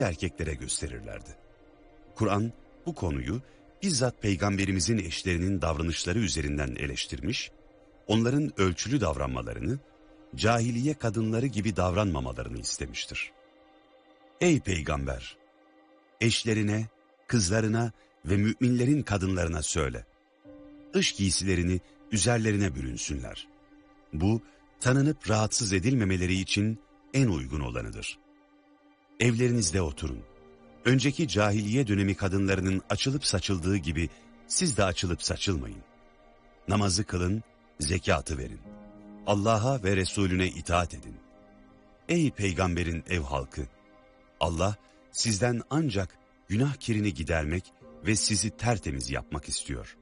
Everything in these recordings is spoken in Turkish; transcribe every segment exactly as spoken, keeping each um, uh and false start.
erkeklere gösterirlerdi. Kur'an bu konuyu bizzat Peygamberimizin eşlerinin davranışları üzerinden eleştirmiş, onların ölçülü davranmalarını, cahiliye kadınları gibi davranmamalarını istemiştir. Ey Peygamber! Eşlerine, kızlarına ve müminlerin kadınlarına söyle. Dış giysilerini üzerlerine bürünsünler. Bu, tanınıp rahatsız edilmemeleri için en uygun olanıdır. Evlerinizde oturun. Önceki cahiliye dönemi kadınlarının açılıp saçıldığı gibi siz de açılıp saçılmayın. Namazı kılın, zekatı verin. Allah'a ve Resulüne itaat edin. Ey Peygamberin ev halkı! Allah sizden ancak günah kirini gidermek ve sizi tertemiz yapmak istiyor.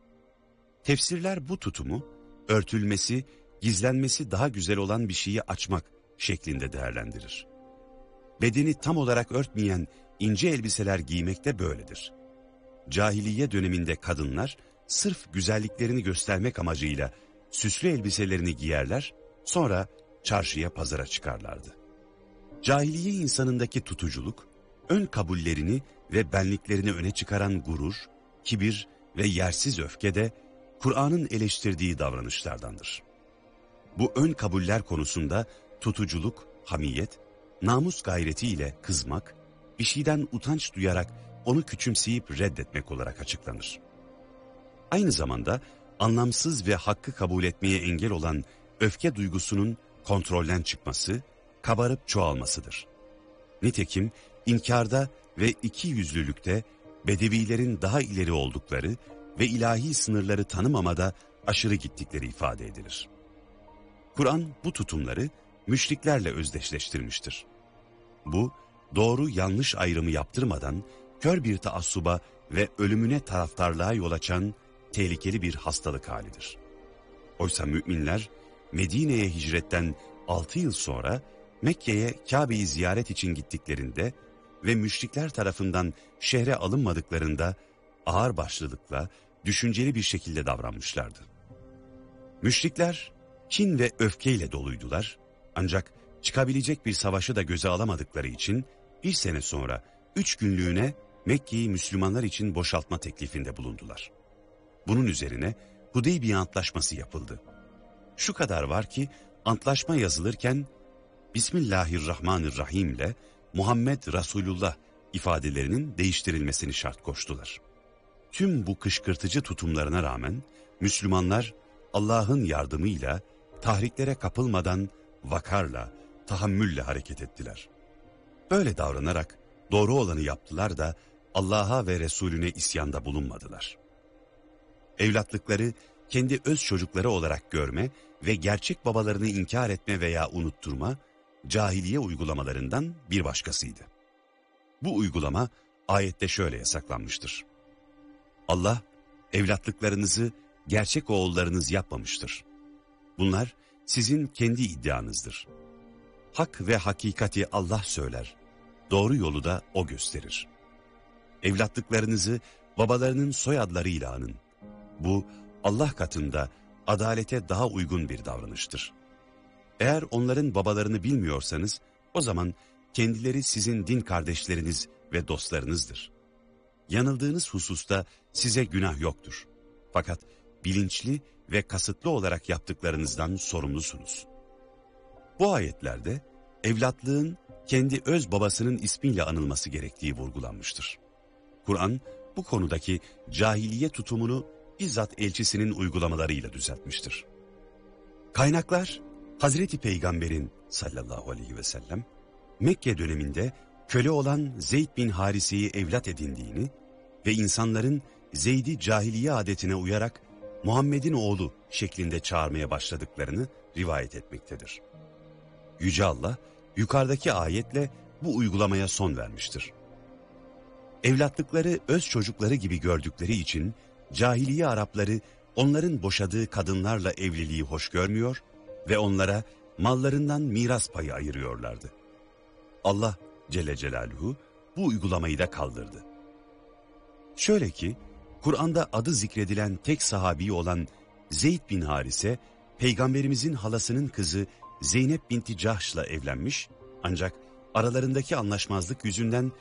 Tefsirler bu tutumu, örtülmesi, gizlenmesi daha güzel olan bir şeyi açmak şeklinde değerlendirir. Bedeni tam olarak örtmeyen ince elbiseler giymek de böyledir. Cahiliye döneminde kadınlar sırf güzelliklerini göstermek amacıyla süslü elbiselerini giyerler, sonra çarşıya pazara çıkarlardı. Cahiliye insanındaki tutuculuk, ön kabullerini ve benliklerini öne çıkaran gurur, kibir ve yersiz öfke de Kur'an'ın eleştirdiği davranışlardandır. Bu ön kabuller konusunda tutuculuk, hamiyet, namus gayretiyle kızmak, bir şeyden utanç duyarak onu küçümseyip reddetmek olarak açıklanır. Aynı zamanda anlamsız ve hakkı kabul etmeye engel olan öfke duygusunun kontrolden çıkması, kabarıp çoğalmasıdır. Nitekim inkarda ve ikiyüzlülükte bedevilerin daha ileri oldukları ve ilahi sınırları tanımamada aşırı gittikleri ifade edilir. Kur'an bu tutumları müşriklerle özdeşleştirmiştir. Bu, doğru yanlış ayrımı yaptırmadan kör bir taassuba ve ölümüne taraftarlığa yol açan tehlikeli bir hastalık halidir. Oysa müminler Medine'ye hicretten altı yıl sonra Mekke'ye Kabe'yi ziyaret için gittiklerinde ve müşrikler tarafından şehre alınmadıklarında ağırbaşlılıkla, düşünceli bir şekilde davranmışlardı. Müşrikler kin ve öfkeyle doluydular, ancak çıkabilecek bir savaşı da göze alamadıkları için bir sene sonra üç günlüğüne Mekke'yi Müslümanlar için boşaltma teklifinde bulundular. Bunun üzerine Hudeybiye Antlaşması yapıldı. Şu kadar var ki antlaşma yazılırken Bismillahirrahmanirrahim ile Muhammed Resulullah ifadelerinin değiştirilmesini şart koştular. Tüm bu kışkırtıcı tutumlarına rağmen Müslümanlar Allah'ın yardımıyla tahriklere kapılmadan vakarla, tahammülle hareket ettiler. Böyle davranarak doğru olanı yaptılar da Allah'a ve Resulüne isyanda bulunmadılar. Evlatlıkları kendi öz çocukları olarak görme ve gerçek babalarını inkar etme veya unutturma, cahiliye uygulamalarından bir başkasıydı. Bu uygulama ayette şöyle yasaklanmıştır. Allah, evlatlıklarınızı gerçek oğullarınız yapmamıştır. Bunlar sizin kendi iddianızdır. Hak ve hakikati Allah söyler, doğru yolu da O gösterir. Evlatlıklarınızı babalarının soyadlarıyla anın. Bu Allah katında adalete daha uygun bir davranıştır. Eğer onların babalarını bilmiyorsanız, o zaman kendileri sizin din kardeşleriniz ve dostlarınızdır. Yanıldığınız hususta size günah yoktur. Fakat bilinçli ve kasıtlı olarak yaptıklarınızdan sorumlusunuz. Bu ayetlerde evlatlığın kendi öz babasının ismiyle anılması gerektiği vurgulanmıştır. Kur'an bu konudaki cahiliye tutumunu bizzat elçisinin uygulamalarıyla düzeltmiştir. Kaynaklar Hazreti Peygamber'in sallallahu aleyhi ve sellem Mekke döneminde köle olan Zeyd bin Harise'yi evlat edindiğini ve insanların Zeyd'i cahiliye adetine uyarak Muhammed'in oğlu şeklinde çağırmaya başladıklarını rivayet etmektedir. Yüce Allah yukarıdaki ayetle bu uygulamaya son vermiştir. Evlatlıkları öz çocukları gibi gördükleri için cahiliye Arapları onların boşadığı kadınlarla evliliği hoş görmüyor ve onlara mallarından miras payı ayırıyorlardı. Allah Celle Celaluhu bu uygulamayı da kaldırdı. Şöyle ki, Kur'an'da adı zikredilen tek sahabi olan Zeyd bin Harise, Peygamberimizin halasının kızı Zeynep binti Cahş'la evlenmiş, ancak aralarındaki anlaşmazlık yüzünden